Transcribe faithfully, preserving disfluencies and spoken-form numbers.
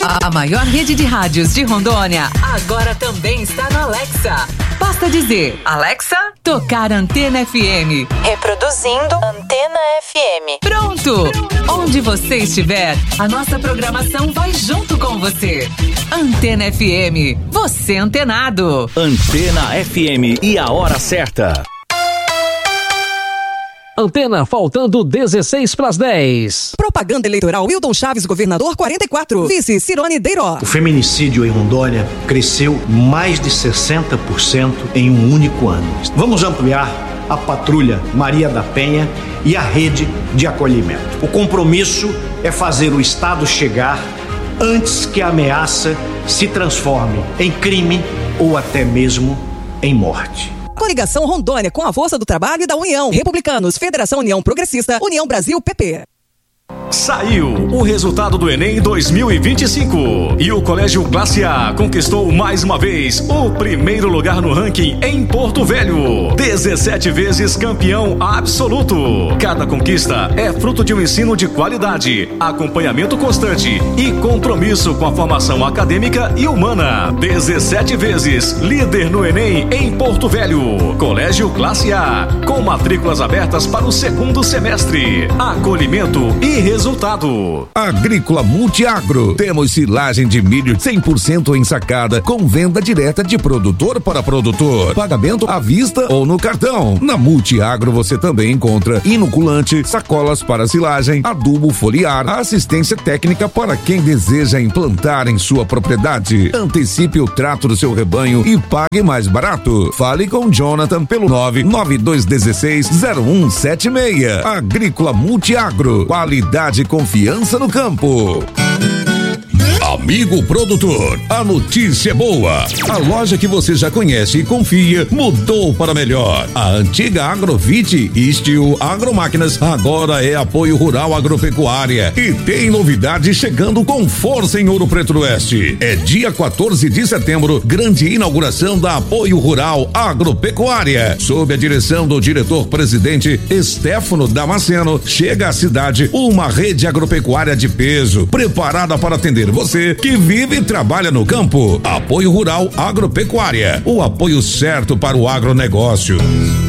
A maior rede de rádios de Rondônia agora também está no Alexa. Basta dizer, Alexa, tocar Antena F M. Reproduzindo Antena F M. Pronto! Onde você estiver, a nossa programação vai junto com você. Antena F M, você antenado. Antena F M e a hora certa. Antena, faltando dezesseis para as dez. Propaganda eleitoral Wilton Chaves, governador quarenta e quatro. Vice Cirone Deiró. O feminicídio em Rondônia cresceu mais de sessenta por cento em um único ano. Vamos ampliar a patrulha Maria da Penha e a rede de acolhimento. O compromisso é fazer o Estado chegar antes que a ameaça se transforme em crime ou até mesmo em morte. Coligação Rondônia, com a força do trabalho e da União. Republicanos, Federação União Progressista, União Brasil, P P. Saiu o resultado do Enem dois mil e vinte e cinco e o Colégio Classe A conquistou mais uma vez o primeiro lugar no ranking em Porto Velho. dezessete vezes campeão absoluto. Cada conquista é fruto de um ensino de qualidade, acompanhamento constante e compromisso com a formação acadêmica e humana. dezessete vezes líder no Enem em Porto Velho. Colégio Classe A, com matrículas abertas para o segundo semestre. Acolhimento e resultado. Agrícola Multiagro. Temos silagem de milho cem por cento ensacada com venda direta de produtor para produtor. Pagamento à vista ou no cartão. Na Multiagro você também encontra inoculante, sacolas para silagem, adubo foliar, assistência técnica para quem deseja implantar em sua propriedade. Antecipe o trato do seu rebanho e pague mais barato. Fale com Jonathan pelo nove nove dois um seis zero um sete seis. Agrícola Multiagro. Qualidade e confiança no campo. Amigo produtor, a notícia é boa. A loja que você já conhece e confia mudou para melhor. A antiga Agrovite e Steel Agromáquinas agora é Apoio Rural Agropecuária e tem novidade chegando com força em Ouro Preto do Oeste. É dia quatorze de setembro, grande inauguração da Apoio Rural Agropecuária. Sob a direção do diretor-presidente Stefano Damasceno, chega à cidade uma rede agropecuária de peso, preparada para atender você que vive e trabalha no campo. Apoio Rural Agropecuária, o apoio certo para o agronegócio.